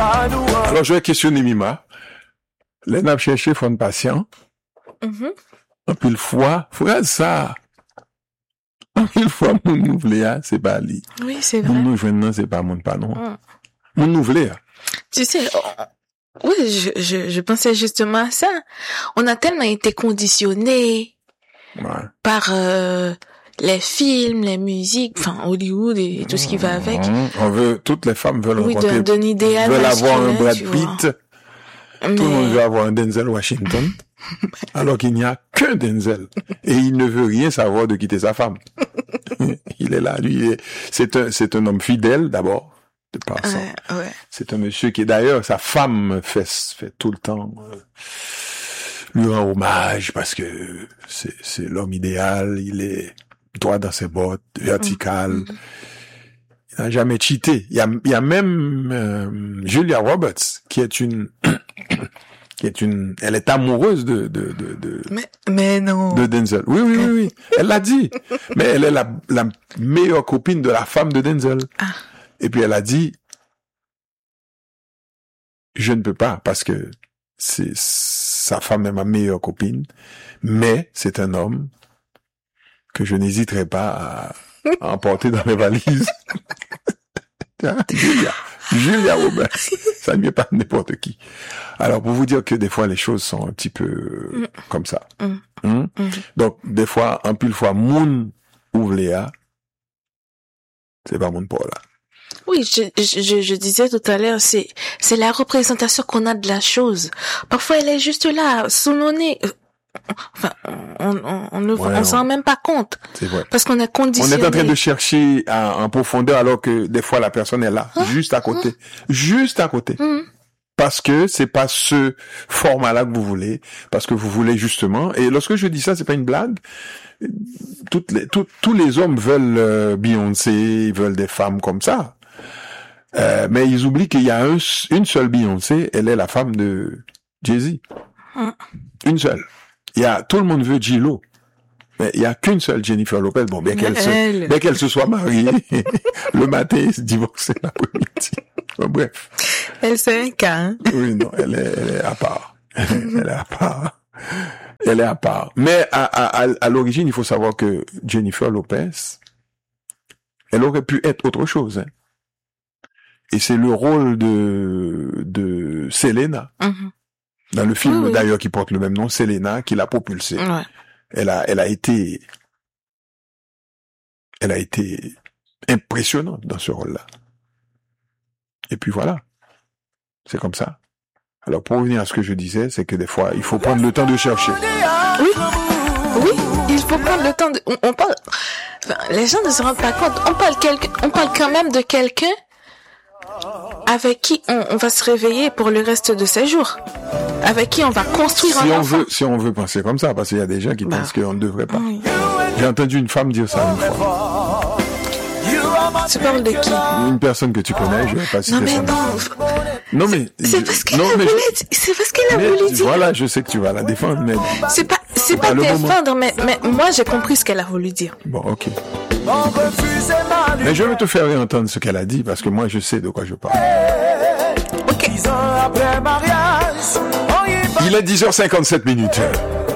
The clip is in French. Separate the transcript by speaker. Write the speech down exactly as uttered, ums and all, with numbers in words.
Speaker 1: Alors, je vais questionner Mima. Les n'a cherché font patient.
Speaker 2: Mm-hmm.
Speaker 1: En pile fois, frère ça. En pile fois, mon nouvelé, c'est pas lui.
Speaker 2: Oui, c'est vrai.
Speaker 1: Mon nouvelé, c'est pas mon pas non.
Speaker 2: Mm.
Speaker 1: Mon nouvelé.
Speaker 2: Tu sais, oh, oui, je, je, je pensais justement à ça. On a tellement été conditionnés
Speaker 1: Ouais.
Speaker 2: par euh, les films, les musiques, enfin Hollywood et tout ce qui va avec.
Speaker 1: On veut, toutes les femmes veulent
Speaker 2: Oui,
Speaker 1: rencontrer,
Speaker 2: d'un idéal
Speaker 1: veulent avoir un Brad
Speaker 2: tu
Speaker 1: Pitt.
Speaker 2: Mais...
Speaker 1: Tout le monde veut avoir un Denzel Washington. Alors qu'il n'y a qu'un Denzel. Et il ne veut rien savoir de quitter sa femme. Il est là, lui, il est, c'est un, c'est un homme fidèle, d'abord, de par ça.
Speaker 2: Ouais, ouais.
Speaker 1: C'est un monsieur qui, d'ailleurs, sa femme fait, fait tout le temps, euh, lui rend hommage parce que c'est, c'est l'homme idéal, il est droit dans ses bottes, vertical. Mm-hmm. Il n'a jamais cheaté. Il y a, il y a même, euh, Julia Roberts, qui est une, qui est une, elle est amoureuse de, de, de, de,
Speaker 2: mais, mais non.
Speaker 1: de Denzel. Oui, oui, oui, oui. Elle l'a dit. Mais elle est la, la meilleure copine de la femme de Denzel.
Speaker 2: Ah.
Speaker 1: Et puis elle a dit, je ne peux pas parce que c'est, sa femme est ma meilleure copine, mais c'est un homme que je n'hésiterai pas à, à emporter dans mes valises. Julia, Julia Roberts, ça ne vient pas de n'importe qui. Alors pour vous dire que des fois les choses sont un petit peu euh, comme ça.
Speaker 2: Mm.
Speaker 1: Hum?
Speaker 2: Mm.
Speaker 1: Donc des fois, un pile fois, moun ouvre Léa, c'est pas moun pour là.
Speaker 2: Oui, je, je, je disais tout à l'heure, c'est, c'est la représentation qu'on a de la chose. Parfois elle est juste là, sous nos nez. Enfin, on, on, on ne ouais, on s'en rend même pas compte.
Speaker 1: C'est vrai.
Speaker 2: Parce qu'on est conditionné.
Speaker 1: On est en train de chercher à, en profondeur alors que des fois la personne est là, hein? juste à côté. Hein? Juste à côté. Mmh. Parce que c'est pas ce format-là que vous voulez. Parce que vous voulez justement, et lorsque je dis ça, c'est pas une blague. Toutes les, tout, tous les hommes veulent euh, Beyoncé, ils veulent des femmes comme ça. Euh, mais ils oublient qu'il y a un, une seule Beyoncé, elle est la femme de Jay-Z. Mmh. Une seule. Il y a, tout le monde veut J-Lo. Mais il y a qu'une seule Jennifer Lopez. Bon, bien qu'elle se, bien qu'elle se soit mariée, le matin, elle se divorce l'après-midi. Bon, bref.
Speaker 2: Elle, c'est un cas, hein?
Speaker 1: Oui, non, elle est, elle est à part. Elle est à part. Elle est à part. Mais à, à, à, à l'origine, il faut savoir que Jennifer Lopez, elle aurait pu être autre chose, hein. Et c'est le rôle de, de Selena. Mm-hmm. Dans le film, oui, oui. d'ailleurs, qui porte le même nom, Selena, qui l'a propulsée. Ouais. Elle a, elle a été, elle a été impressionnante dans ce rôle-là. Et puis voilà. C'est comme ça. Alors, pour revenir à ce que je disais, c'est que des fois, il faut prendre le temps de chercher.
Speaker 2: Oui. Oui, il faut prendre le temps de, on, on parle, enfin, les gens ne se rendent pas compte. On parle quelque, on parle quand même de quelqu'un avec qui on, on va se réveiller pour le reste de ses jours. Avec qui on va construire
Speaker 1: si
Speaker 2: un
Speaker 1: on
Speaker 2: enfant.
Speaker 1: Veut, si on veut penser comme ça, parce qu'il y a des gens qui bah. pensent qu'on ne devrait pas. Oui. J'ai entendu une femme dire ça une fois.
Speaker 2: Tu parles de qui?
Speaker 1: Une personne que tu connais, je ne vais pas citer
Speaker 2: non, mais
Speaker 1: son
Speaker 2: non.
Speaker 1: Non, mais...
Speaker 2: C'est
Speaker 1: je,
Speaker 2: parce qu'elle
Speaker 1: non,
Speaker 2: a
Speaker 1: mais
Speaker 2: voulu
Speaker 1: je,
Speaker 2: c'est parce qu'elle a
Speaker 1: mais,
Speaker 2: voulu dire.
Speaker 1: Voilà, je sais que tu vas la défendre, mais...
Speaker 2: C'est pas, c'est pas, pas défendre, mais, mais moi, j'ai compris ce qu'elle a voulu dire.
Speaker 1: Bon, ok. Mais je vais te faire réentendre ce qu'elle a dit, parce que moi, je sais de quoi je parle.
Speaker 2: Ok.
Speaker 1: Il est dix heures cinquante-sept minutes.